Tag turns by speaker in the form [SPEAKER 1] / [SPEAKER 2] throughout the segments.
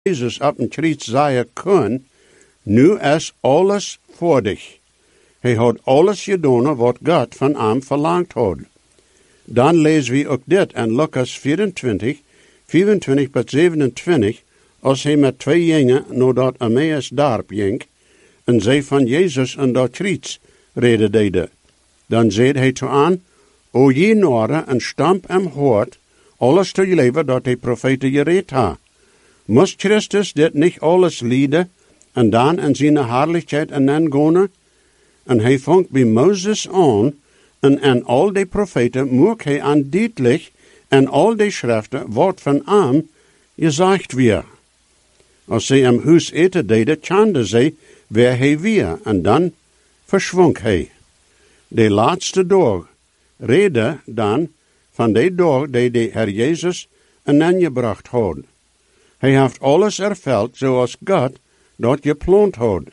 [SPEAKER 1] Jezus op een kriet zeggen kon, nu is alles voor dich. Hij had alles gedaan wat God van hem verlangt had. Dan lezen we ook dit in Lucas 24, 24 tot 27, als hij met 2 jongen naar dat Emmaus dorp ging, en zij van Jezus en dat kriet reden deden. Dan zei hij toe aan, o je noren en stamp hem hoort, alles te leven dat de profeten gereed ha. Moest Christus dit niet alles lijden, en dan in zijn herrlichheid en dan gaan? En hij vangt bij Mozes aan, en al die profeten moet hij aandienlijk en al die schriften wordt van hem gezegd weer. Als zij hem huis eten deden, kende zij waar hij weer, en dan verschwonk hij. De laatste dag rede dan van de dag die de Heer Jezus en gebracht had. Hij heeft alles ervuld zoals God dat gepland had.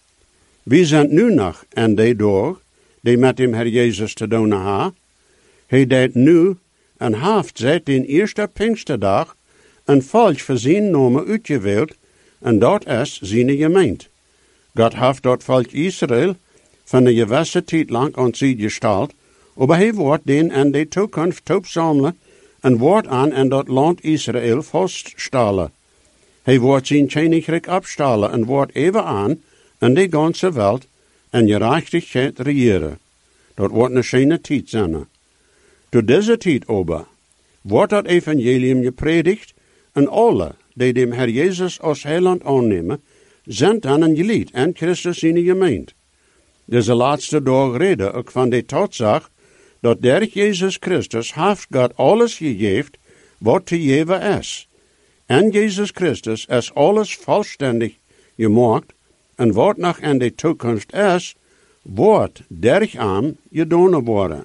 [SPEAKER 1] We zijn nu nog in de dag die met dem Heer Jezus te doen ha. Hij deed nu en heeft seit den eerste Pinksterdag een volk voor zijn naam uitgewählt, en dat is zijn gemeente. God heeft dat volk Israël van de gewisse tijd lang aan zich gesteld, maar hij wordt den in de toekomst opzamelen en wordt aan in dat land Israël vaststellen. Hij wordt zijn koninkrijk opstellen en wordt even aan in de ganze wereld en gerechtigheid regeren. Dat wordt een schöne tijd zijn. Tot deze tijd aber wordt dat evangelium gepredigt en alle die dem Herr Jezus als heiland aannemen, zijn dan een gelied en Christus in de gemeente. Deze laatste dag reden ook van de tatsache dat door Jezus Christus heeft God alles gegeven wat te geven is. En Jezus Christus is alles volständig gemaakt, en wat nog in de toekomst is, wordt door hem gedaan worden.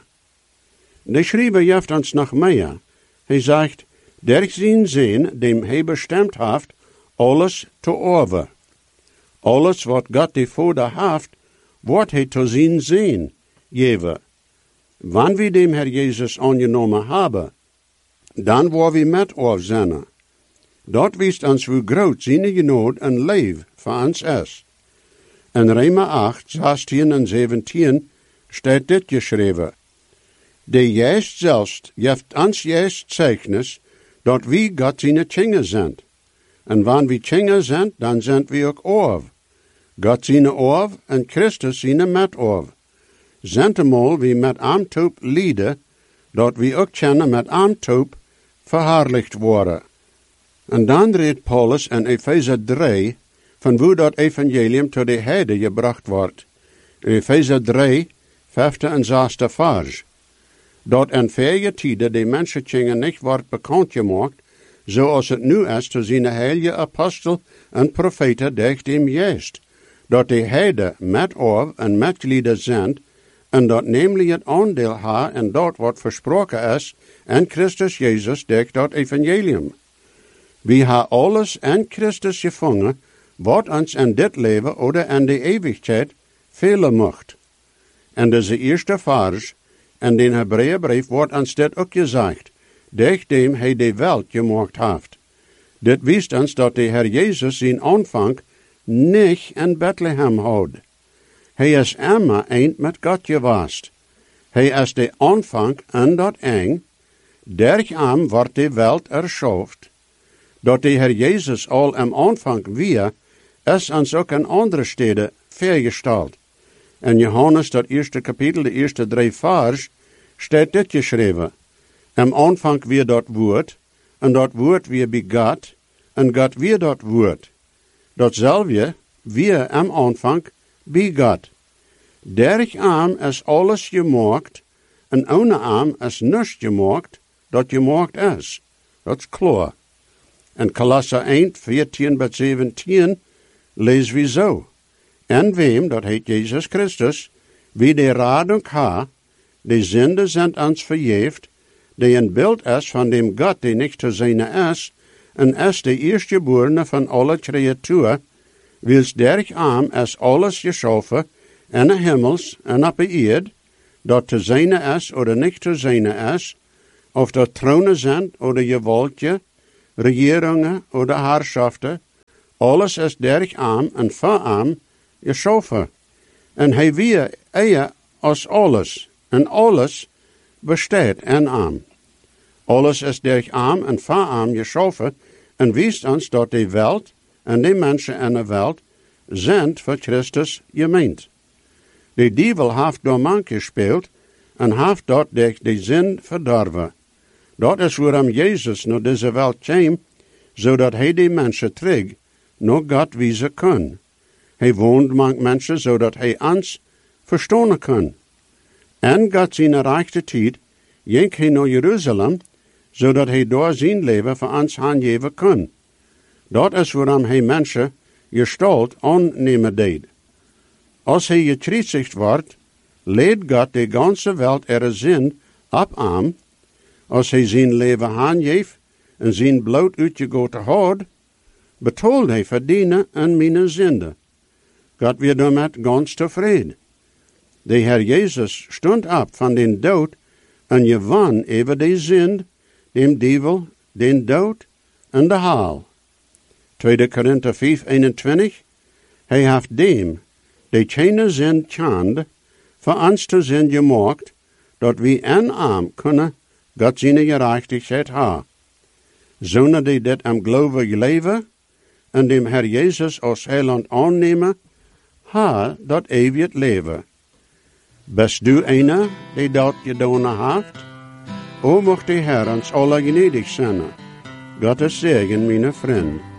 [SPEAKER 1] De schrijver geeft ons nog meer. Hij zegt, door zijn zin, dem hij bestemd heeft, alles te over. Alles wat God de Vader heeft, wordt hij te zijn zin geven. Wanneer we dem Herr Jezus aangenomen hebben, dan worden we met of zijn. Dat wijst ons hoe groot zijn genade en leven voor ons is. In Römer 8, 16 en 17 staat dit geschreven. De Geest zelfs geeft ons juist Zeugnis, dat we God zijn Kinder zijn. En wanneer we Kinder zijn, dan zijn we ook Orf. God zijn Orf en Christus zijn met Orf. Zentemal we met hem toep lijden, dat we ook kennen met hem toep verherrlicht worden. En dan redt Paulus in Epheser 3 van hoe dat evangelium tot de heiden gebracht wordt. In Epheser 3, 5 en 6 vers. Dat in vorige tijden de mensenkingen niet wordt bekend gemaakt, zoals het nu is te zijn heilige apostel en profeten durch dem Geest. Dat de heiden met of en met lieden zijn, en dat namelijk het aandeel ha en dat wat versproken is in Christus Jezus durch dat evangelium. We hebben alles in Christus gevangen, wat ons in dit leven oder in de eeuwigheid velen mocht. En deze eerste vers in den Hebreeënbrief wordt ons dit ook gezegd, durch dem hij de wereld gemaakt heeft. Dit wijst ons dat de Heer Jezus zijn aanvang niet in Bethlehem houdt. Hij is immer eind met God geweest. Hij is de aanvang en dat eng, durch hem wordt de wereld erschaft. Dat de Heer Jezus al am aanvang weer, is ons ook in andere steden vergesteld. In Johannes, dat eerste kapitel, de eerste 3 vers, staat dit geschreven. Am aanvang weer dat woord, en dat woord weer bij God, en God weer dat woord. Datzelfde weer am aanvang bij God. Durch hem is alles gemaakt, en ohne hem is niets gemaakt, dat gemaakt is. Dat is klaar. In Kolosser 1, 14 tot 17 lezen we zo. En wem, dat heet Jezus Christus, wie de radung ha, de zinde zijn ons vergeeft, die een beeld is van dem God die niet te zijn is, en is de eerstgeborene van alle creatuur, wils durch hem is alles geschaffen, in de hemels en op de eerd, dat te zijn is oder niet te zijn is, of dat tronen zijn oder gewaltje, regeringen oder herrschaften, Alles is derg arm en verarm geschaffen. En hij wie eer als alles. En alles bestaat en arm. Alles is derg arm en verarm geschaffen. En wijst ons dat de wereld en de mensen in de wereld zijn voor Christus gemeend. De duivel heeft door mank gespeeld en heeft dat de zin verdorven. Dat is waarom Jezus naar deze wereld kwam, zodat hij de mensen terug naar God wijzen kan. Hij woont mank mensen, zodat hij ons verstaan kan. En God zijn rechte tijd, ging hij naar Jeruzalem, zodat hij daar zijn leven voor ons aangeven kan. Dat is waarom hij mensen gestalt aannemen deed. Als hij gekruisigd wordt, leidt God de ganze wereld er zin op aan. Als hij zijn leven aangeeft en zijn bloed uitgegoten had, betaalt hij verdienen en mijn zonde. God werd daarmee ganz tevreden. De Heer Jezus stond op van den dood en je won over de zonde, dem duivel, den dood en de haal. 2 Korinther 5:21. Hij heeft dem, de keine zin kende, voor ons te zijn gemaakt, dat we en arm kunnen God zijn gerechtigheid ha. Zonder die dit am geloven leven en dem Herr Jezus als heiland aannemen, ha dat eeuwig leven. Bist du einer, die dat gedaan heeft? O mocht de Herr ons alle gnädig zijn. Gottes Segen, mijn vriend.